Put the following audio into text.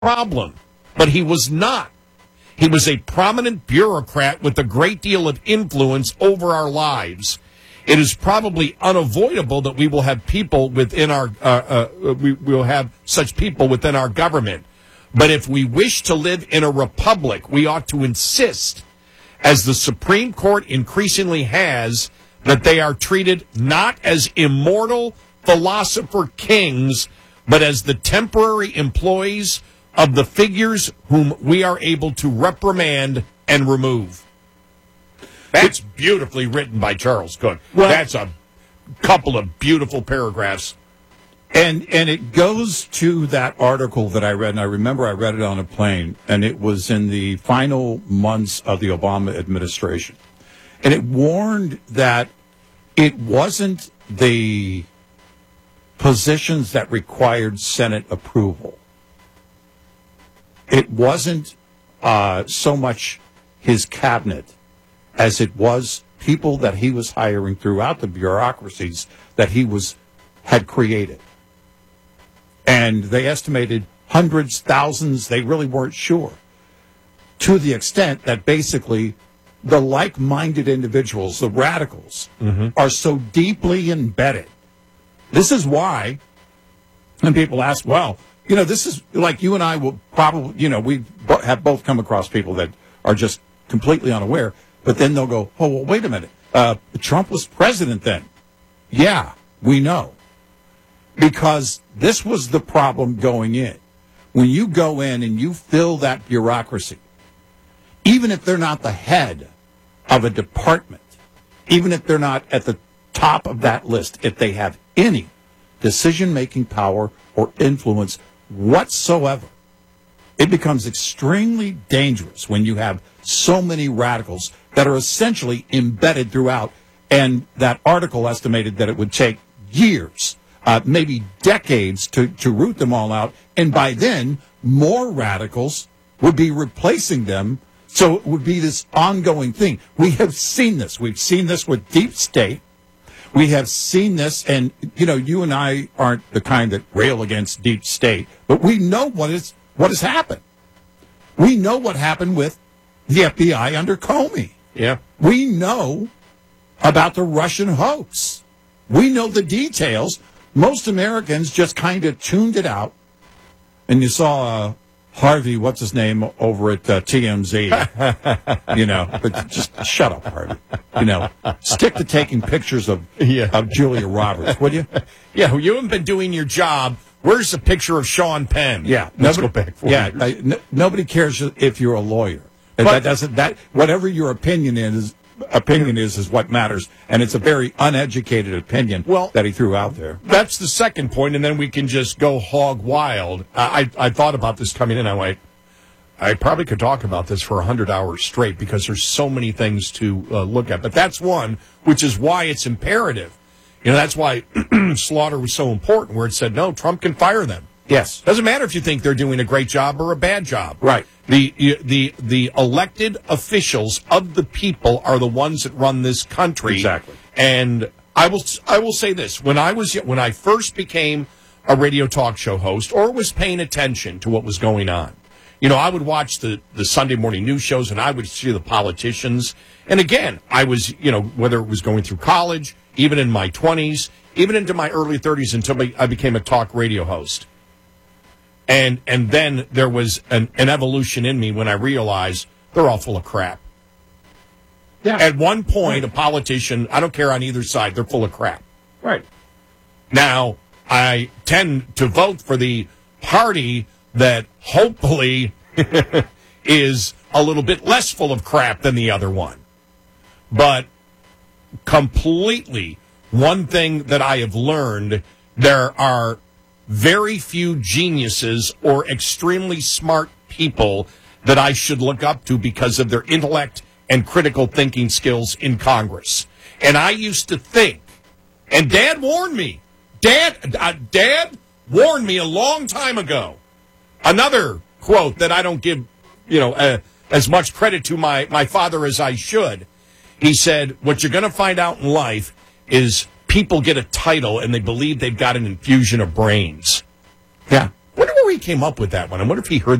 problem, but he was not. He was a prominent bureaucrat with a great deal of influence over our lives. It is probably unavoidable that we will have people within our we will have such people within our government. But if we wish to live in a republic, we ought to insist, as the Supreme Court increasingly has, that they are treated not as immortal philosopher kings, but as the temporary employees of the figures whom we are able to reprimand and remove. That's beautifully written by Charles Cook. Well, that's a couple of beautiful paragraphs. And it goes to that article that I read, and I remember I read it on a plane, and it was in the final months of the Obama administration. And it warned that it wasn't the positions that required Senate approval. It wasn't so much his cabinet as it was people that he was hiring throughout the bureaucracies that he had created. And they estimated hundreds, thousands, they really weren't sure, to the extent that basically the like-minded individuals, the radicals, are so deeply embedded. This is why, and people ask, well, this is like you and I will probably, we have both come across people that are just completely unaware, but then they'll go, oh, well, wait a minute. Trump was president then. Yeah, we know. Because this was the problem going in. When you go in and you fill that bureaucracy, even if they're not the head of a department, even if they're not at the top of that list, if they have any decision-making power or influence whatsoever, it becomes extremely dangerous when you have so many radicals that are essentially embedded throughout. And that article estimated that it would take years, maybe decades, to root them all out. And by then, more radicals would be replacing them. So it would be this ongoing thing. We have seen this. We've seen this with Deep State. We have seen this, and, you and I aren't the kind that rail against Deep State, but we know what has happened. We know what happened with the FBI under Comey. Yeah. We know about the Russian hoax. We know the details. Most Americans just kind of tuned it out. And you saw Harvey, what's his name, over at TMZ, but just shut up, Harvey. Stick to taking pictures of Julia Roberts, would you? Yeah, you haven't been doing your job. Where's the picture of Sean Penn? Yeah. Let's go back 4 years. Nobody cares if you're a lawyer. Whatever your opinion is what matters, and it's a very uneducated opinion that he threw out there. That's the second point, and then we can just go hog wild. I thought about this coming in. I went, I probably could talk about this for 100 hours straight because there's so many things to look at. But that's one, which is why it's imperative. That's why Slaughter was so important, where it said, no, Trump can fire them. Yes. Doesn't matter if you think they're doing a great job or a bad job. Right. The elected officials of the people are the ones that run this country. Exactly. And I will say this: when I first became a radio talk show host or was paying attention to what was going on, I would watch the Sunday morning news shows and I would see the politicians. And again, I was, whether it was going through college, even in my 20s, even into my early 30s until I became a talk radio host. And then there was an evolution in me when I realized they're all full of crap. Yeah. At one point, a politician, I don't care on either side, they're full of crap. Right. Now, I tend to vote for the party that hopefully is a little bit less full of crap than the other one. But completely, one thing that I have learned, there are very few geniuses or extremely smart people that I should look up to because of their intellect and critical thinking skills in Congress. And I used to think, and Dad warned me. Dad warned me a long time ago. Another quote that I don't give, as much credit to my father as I should. He said, what you're going to find out in life is people get a title and they believe they've got an infusion of brains. Yeah. wonder where he came up with that one. I wonder if he heard